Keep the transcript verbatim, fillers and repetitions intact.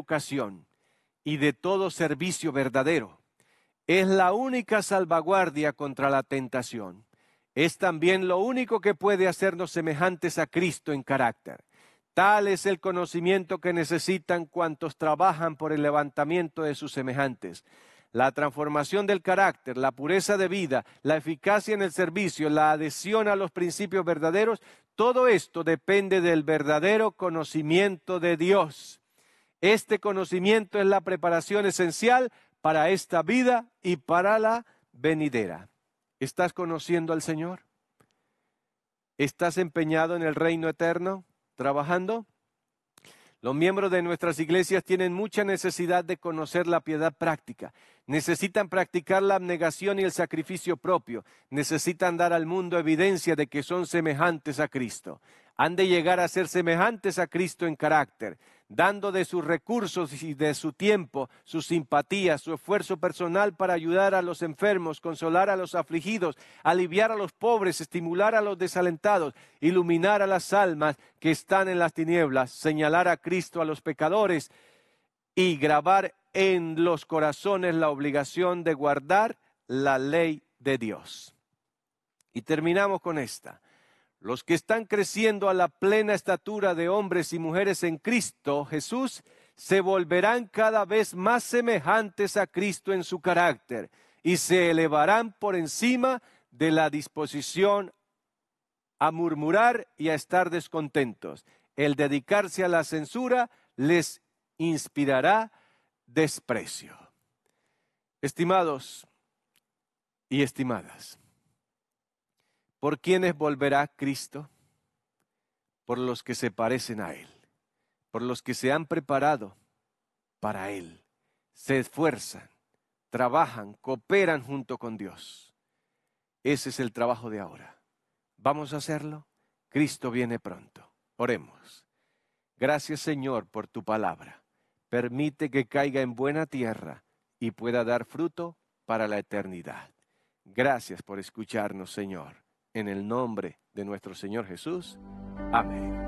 educación y de todo servicio verdadero. Es la única salvaguardia contra la tentación. Es también lo único que puede hacernos semejantes a Cristo en carácter. Tal es el conocimiento que necesitan cuantos trabajan por el levantamiento de sus semejantes. La transformación del carácter, la pureza de vida, la eficacia en el servicio, la adhesión a los principios verdaderos, todo esto depende del verdadero conocimiento de Dios. Este conocimiento es la preparación esencial para esta vida y para la venidera. ¿Estás conociendo al Señor? ¿Estás empeñado en el reino eterno, trabajando? Los miembros de nuestras iglesias tienen mucha necesidad de conocer la piedad práctica. Necesitan practicar la abnegación y el sacrificio propio. Necesitan dar al mundo evidencia de que son semejantes a Cristo. Han de llegar a ser semejantes a Cristo en carácter, dando de sus recursos y de su tiempo, su simpatía, su esfuerzo personal para ayudar a los enfermos, consolar a los afligidos, aliviar a los pobres, estimular a los desalentados, iluminar a las almas que están en las tinieblas, señalar a Cristo a los pecadores y grabar en los corazones la obligación de guardar la ley de Dios. Y terminamos con esta. Los que están creciendo a la plena estatura de hombres y mujeres en Cristo Jesús se volverán cada vez más semejantes a Cristo en su carácter y se elevarán por encima de la disposición a murmurar y a estar descontentos. El dedicarse a la censura les inspirará desprecio. Estimados y estimadas, ¿por quiénes volverá Cristo? Por los que se parecen a Él, por los que se han preparado para Él, se esfuerzan, trabajan, cooperan junto con Dios. Ese es el trabajo de ahora. ¿Vamos a hacerlo? Cristo viene pronto. Oremos. Gracias, Señor, por tu palabra. Permite que caiga en buena tierra y pueda dar fruto para la eternidad. Gracias por escucharnos, Señor. En el nombre de nuestro Señor Jesús. Amén.